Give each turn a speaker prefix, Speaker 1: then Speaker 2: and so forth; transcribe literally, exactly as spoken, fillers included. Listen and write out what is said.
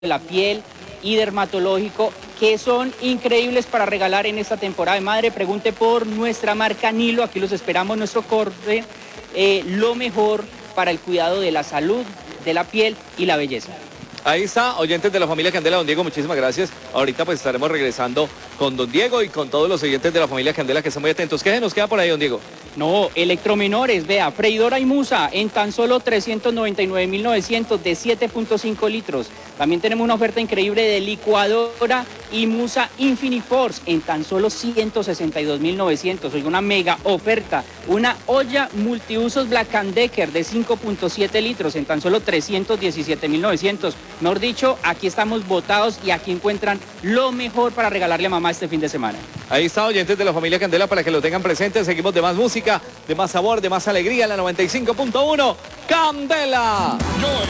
Speaker 1: de la piel y dermatológico que son increíbles para regalar en esta temporada de madre. Pregunte por nuestra marca Nilo, aquí los esperamos, nuestro corte, eh, lo mejor para el cuidado de la salud, de la piel y la belleza.
Speaker 2: Ahí está, oyentes de la familia Candela, don Diego, muchísimas gracias. Ahorita pues estaremos regresando con don Diego y con todos los oyentes de la familia Candela que están muy atentos. ¿Qué se nos queda por ahí, don Diego?
Speaker 1: No, electromenores, vea, freidora y musa en tan solo trescientos noventa y nueve mil novecientos de siete punto cinco litros. También tenemos una oferta increíble de licuadora y musa Infiniforce en tan solo ciento sesenta y dos mil novecientos. Oiga, una mega oferta. Una olla multiusos Black and Decker de cinco punto siete litros en tan solo trescientos diecisiete mil novecientos. Mejor dicho, aquí estamos botados y aquí encuentran lo mejor para regalarle a mamá este fin de semana.
Speaker 2: Ahí está, oyentes de la familia Candela, para que lo tengan presente. Seguimos de más música, de más sabor, de más alegría en la noventa y cinco punto uno. ¡Candela!
Speaker 3: Yo